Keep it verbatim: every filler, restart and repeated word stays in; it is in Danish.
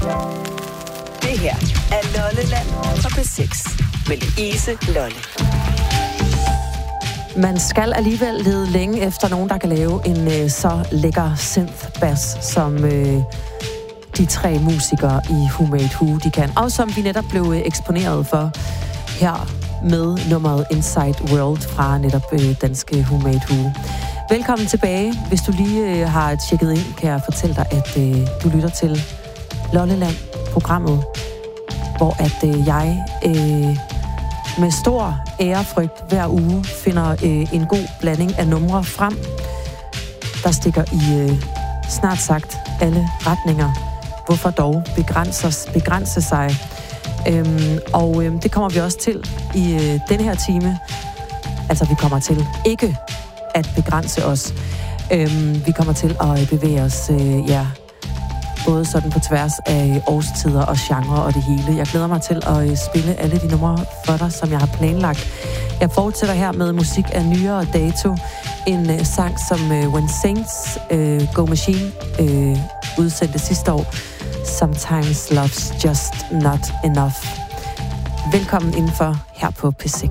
Det her er Lolleland på P seks med Louise Lolle. Man skal alligevel lede længe efter nogen, der kan lave en øh, så lækker synth-bass, som øh, de tre musikere i Who Made Who, de kan. Og som vi netop blev øh, eksponeret for her med nummeret Inside World fra netop øh, danske Who Made Who. Velkommen tilbage. Hvis du lige øh, har tjekket ind, kan jeg fortælle dig, at øh, du lytter til Lolleland-programmet, hvor at øh, jeg øh, med stor ærefrygt hver uge finder øh, en god blanding af numre frem, der stikker i øh, snart sagt alle retninger. Hvorfor dog begrænses, begrænse sig? Øhm, og øh, det kommer vi også til i øh, denne her time. Altså, vi kommer til ikke at begrænse os. Øhm, vi kommer til at bevæge os, øh, ja, både sådan på tværs af årstider og genre og det hele. Jeg glæder mig til at øh, spille alle de numre for dig, som jeg har planlagt. Jeg fortsætter her med musik af nyere dato. En øh, sang, som øh, When Saints øh, Go Machine øh, udsendte sidste år. Sometimes Love's Just Not Enough. Velkommen indenfor her på P seks.